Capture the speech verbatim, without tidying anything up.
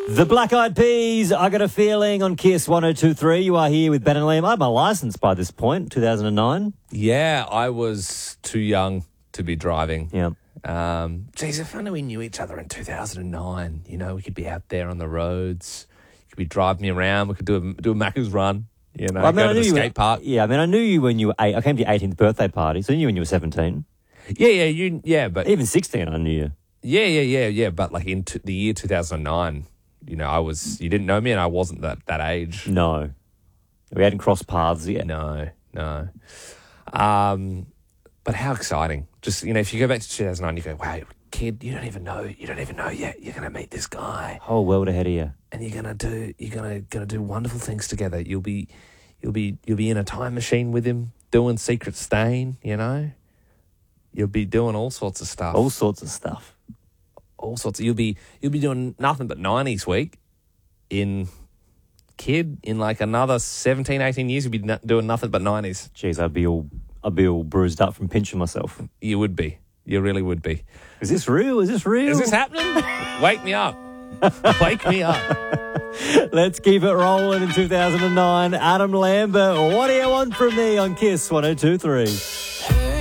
The Black Eyed Peas, I Got a Feeling on Kiss one oh two point three. You are here with Ben and Liam. I had my licence by this point, two thousand nine. Yeah, I was too young to be driving. Yeah. Um, geez, if only we knew each other in two thousand nine. You know, we could be out there on the roads. You could be driving me around. We could do a, do a Macca's run, you know, Well, I mean, go I to knew the you were- skate park. Yeah, I mean, I knew you when you were eight. I came to your eighteenth birthday party, so I knew you when you were seventeen. Yeah, yeah, you, yeah, but Even sixteen, I knew you. yeah, yeah, yeah, yeah, but like in t- the year two thousand nine, you know, I was, you didn't know me and I wasn't that, that age. No. We hadn't crossed paths yet. No, no. Um, but how exciting. Just, you know, if you go back to two thousand nine, you go, wow, kid, you don't even know, you don't even know yet. You're going to meet this guy. Whole world ahead of you. And you're going to do, you're going to, going to do wonderful things together. You'll be, you'll be, you'll be in a time machine with him, doing Secret Stain, you know. You'll be doing all sorts of stuff. All sorts of stuff. all sorts of, you'll be, you'll be doing nothing but nineties week in, kid, in like another seventeen, eighteen years, you'll be no- doing nothing but nineties. Jeez, I'd be all, I'd be all bruised up from pinching myself. You would be. You really would be. Is this real? Is this real? Is this happening? Wake me up. Wake me up. Let's keep it rolling in two thousand nine. Adam Lambert, what do you want from me on Kiss one oh two point three?